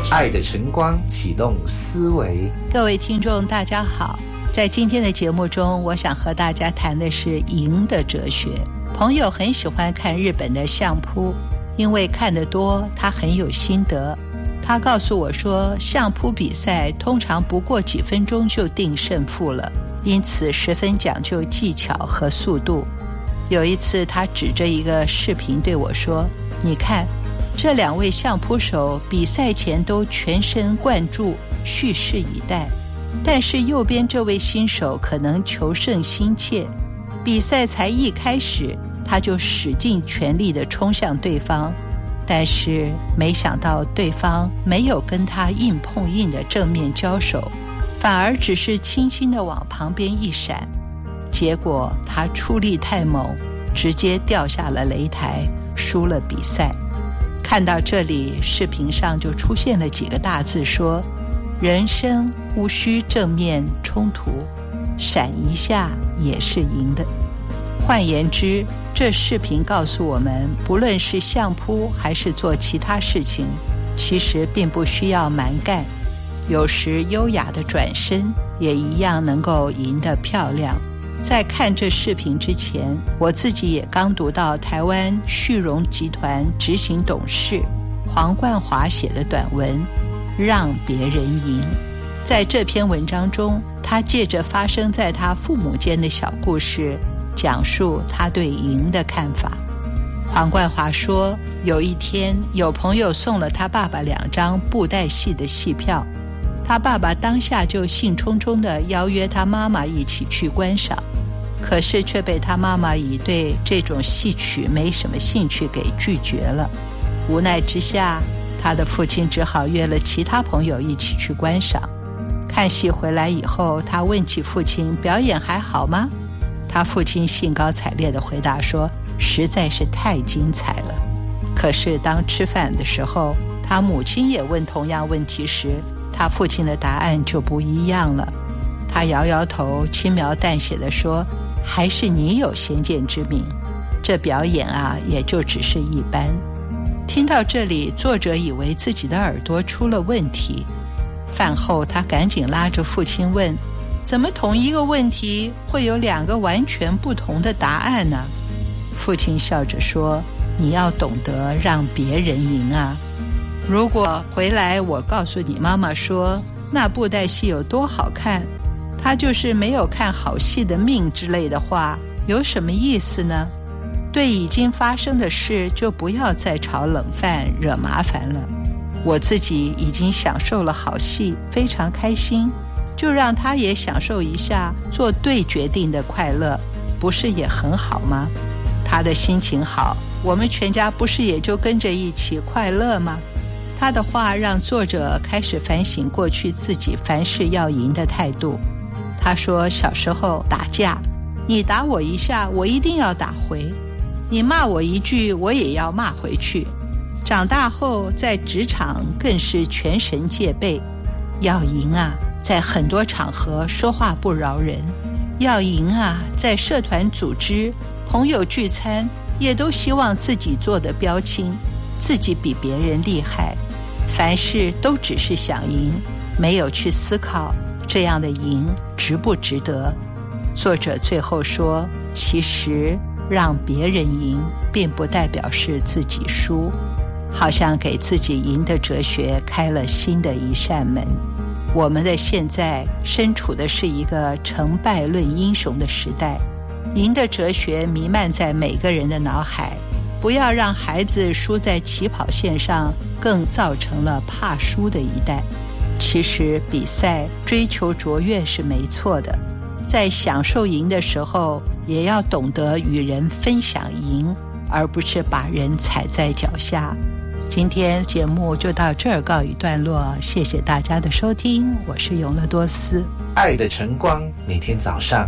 爱的晨光启动思维。 各位听众大家好，在今天的节目中，我想和大家谈的是赢的哲学。朋友很喜欢看日本的相扑，因为看得多，他很有心得。他告诉我说，相扑比赛通常不过几分钟就定胜负了，因此十分讲究技巧和速度。有一次他指着一个视频对我说，你看这两位相扑手比赛前都全神贯注，蓄势以待，但是右边这位新手可能求胜心切，比赛才一开始他就使尽全力地冲向对方，但是没想到对方没有跟他硬碰硬的正面交手，反而只是轻轻地往旁边一闪，结果他出力太猛，直接掉下了擂台，输了比赛。看到这里，视频上就出现了几个大字说，人生无需正面冲突，闪一下也是赢的。换言之，这视频告诉我们，不论是相扑还是做其他事情，其实并不需要蛮干，有时优雅的转身也一样能够赢得漂亮。在看这视频之前，我自己也刚读到台湾旭荣集团执行董事黄冠华写的短文《让别人赢》。在这篇文章中，他借着发生在他父母间的小故事，讲述他对赢的看法。黄冠华说，有一天有朋友送了他爸爸2张布袋戏的戏票，他爸爸当下就兴冲冲地邀约他妈妈一起去观赏，可是却被他妈妈以对这种戏曲没什么兴趣给拒绝了。无奈之下，他的父亲只好约了其他朋友一起去观赏。看戏回来以后，他问起父亲，表演还好吗？他父亲兴高采烈地回答说，实在是太精彩了。可是当吃饭的时候，他母亲也问同样问题时，他父亲的答案就不一样了。他摇摇头，轻描淡写地说，还是你有先见之明，这表演啊也就只是一般。听到这里，作者以为自己的耳朵出了问题。饭后他赶紧拉着父亲问，怎么同一个问题会有2个完全不同的答案呢？父亲笑着说，你要懂得让别人赢啊。如果回来我告诉你妈妈说那布袋戏有多好看，她就是没有看好戏的命之类的话，有什么意思呢？对已经发生的事就不要再炒冷饭惹麻烦了。我自己已经享受了好戏，非常开心，就让她也享受一下做对决定的快乐，不是也很好吗？她的心情好，我们全家不是也就跟着一起快乐吗？他的话让作者开始反省过去自己凡事要赢的态度。他说，小时候打架，你打我一下，我一定要打回；你骂我一句，我也要骂回去。长大后在职场更是全神戒备，要赢啊，在很多场合说话不饶人；要赢啊，在社团组织、朋友聚餐，也都希望自己做得标青，自己比别人厉害。凡事都只是想赢，没有去思考这样的赢值不值得。作者最后说，其实让别人赢并不代表是自己输，好像给自己赢的哲学开了新的一扇门。我们的现在身处的是一个成败论英雄的时代，赢的哲学弥漫在每个人的脑海，不要让孩子输在起跑线上，更造成了怕输的一代。其实比赛追求卓越是没错的，在享受赢的时候，也要懂得与人分享赢，而不是把人踩在脚下。今天节目就到这儿告一段落，谢谢大家的收听，我是永乐多斯。 爱的晨光每天早上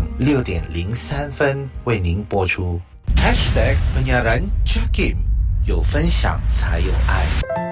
6:03为您播出。#penyiaran Jakim， 有分享才有爱。